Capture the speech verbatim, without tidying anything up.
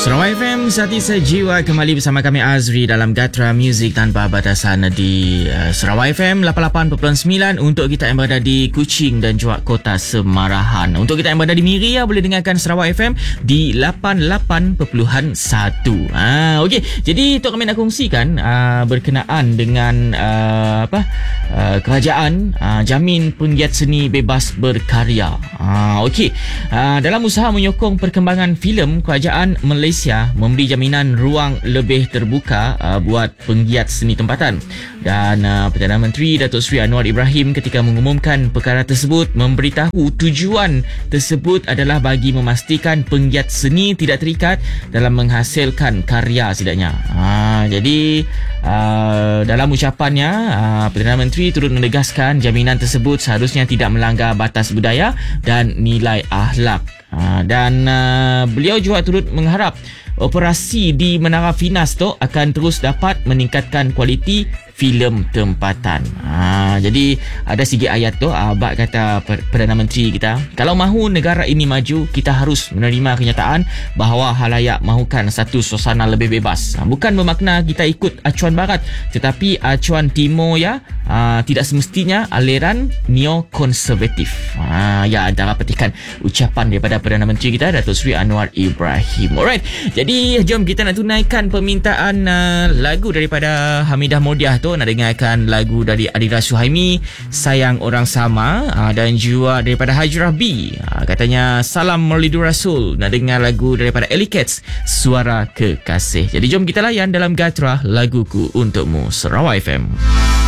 Sarawak F M, Sati Sejiwa, kembali bersama kami Azri dalam Gatra Music Tanpa Batasan di uh, Sarawak F M lapan puluh lapan perpuluhan sembilan untuk kita yang berada di Kuching dan juga Kota Semarahan. Untuk kita yang berada di Miria boleh dengarkan Sarawak F M di lapan puluh lapan perpuluhan satu. Ah, okey. Jadi Tok kami nak kongsikan uh, berkenaan dengan uh, apa uh, kerajaan uh, jamin penggiat seni bebas berkarya. Ah, okey. Uh, dalam usaha menyokong perkembangan filem, kerajaan Malaysia memberi jaminan ruang lebih terbuka uh, buat penggiat seni tempatan. Dan uh, Perdana Menteri Datuk Seri Anwar Ibrahim ketika mengumumkan perkara tersebut memberitahu tujuan tersebut adalah bagi memastikan penggiat seni tidak terikat dalam menghasilkan karya setidaknya. Ha, jadi uh, dalam ucapannya uh, Perdana Menteri turut menegaskan jaminan tersebut seharusnya tidak melanggar batas budaya dan nilai akhlak. Uh, dan uh, beliau juga turut mengharap operasi di Menara Finas tu akan terus dapat meningkatkan kualiti filem tempatan. Ha, jadi ada sikit ayat tu, abad kata Perdana Menteri kita, kalau mahu negara ini maju, kita harus menerima kenyataan bahawa halayak mahukan satu suasana lebih bebas. Ha, bukan bermakna kita ikut acuan barat, tetapi acuan timur ya, ha, tidak semestinya aliran neo-konservatif. Ha, ya, antara petikan ucapan daripada Perdana Menteri kita Datuk Seri Anwar Ibrahim. Alright, jadi jom kita nak tunaikan permintaan uh, lagu daripada Hamidah Modiah. Nak dengarkan lagu dari Adira Suhaimi, Sayang Orang Sama, dan juga daripada Hajrah B, katanya Salam Maulidur Rasul. Nak dengar lagu daripada Ellie Cats, Suara Kekasih. Jadi jom kita layan dalam Gatra Laguku Untukmu, Sarawak F M.